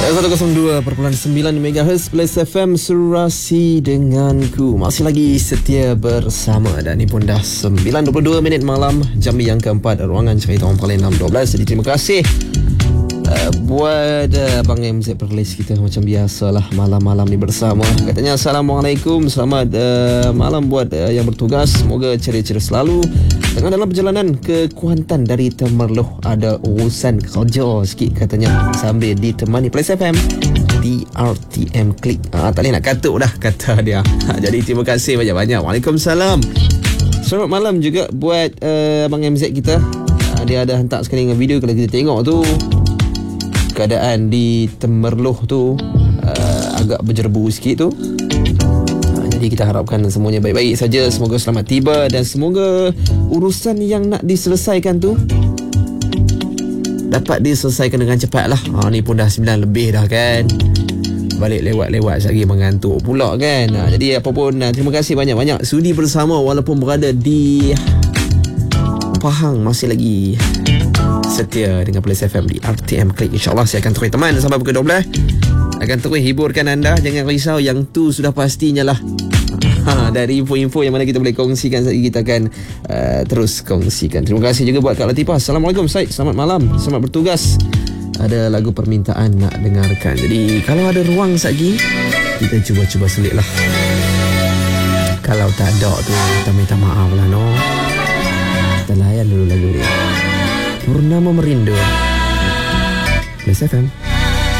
102.9 MHz Plus FM Surasi denganku. Masih lagi setia bersama. Dan ni pun dah 9.22 minit malam, jam yang keempat ruangan cerita orang paling 6.12. Jadi terima kasih buat Abang MZ Perlis kita macam biasalah malam-malam ni bersama. Katanya Assalamualaikum, selamat malam buat yang bertugas. Semoga ceria-ceria selalu. Tengah dalam perjalanan ke Kuantan dari Temerloh, ada urusan kerja sikit katanya, sambil ditemani Plus FM di RTM Klik. Tak boleh nak katuk dah kata dia. Jadi terima kasih banyak-banyak. Waalaikumsalam. Selamat malam juga buat Abang MZ kita. Dia ada hantar sekali dengan video. Kalau kita tengok tu keadaan di Temerloh tu agak berjerbu sikit tu. Jadi kita harapkan semuanya baik-baik saja. Semoga selamat tiba dan semoga urusan yang nak diselesaikan tu dapat diselesaikan dengan cepat lah. Ni pun dah 9 lebih dah kan. Balik lewat-lewat lagi mengantuk pula kan. Jadi apa pun, terima kasih banyak-banyak sudi bersama walaupun berada di Pahang. Masih lagi setia dengan Plus FM di RTM Klik. InsyaAllah saya akan terus teman sampai pukul 12. Akan terus hiburkan anda. Jangan risau, yang tu sudah pastinya lah. Dari info-info yang mana kita boleh kongsikan, kita akan terus kongsikan. Terima kasih juga buat Kak Latifah. Assalamualaikum Syed, selamat malam, selamat bertugas. Ada lagu permintaan nak dengarkan. Jadi kalau ada ruang lagi, kita cuba selit lah. Kalau tak ada tu, kita minta maaf lah no. Kita layan dulu lagu dia. Purnama Merindu Plus FM.